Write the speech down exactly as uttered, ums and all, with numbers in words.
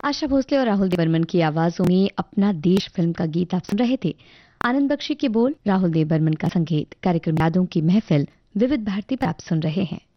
आशा भोसले और राहुल देव बर्मन की आवाजों में अपना देश फिल्म का गीत आप सुन रहे थे। आनंद बख्शी के बोल, राहुल देव बर्मन का संगीत। कार्यक्रम यादों की महफिल विविध भारती पर आप सुन रहे हैं।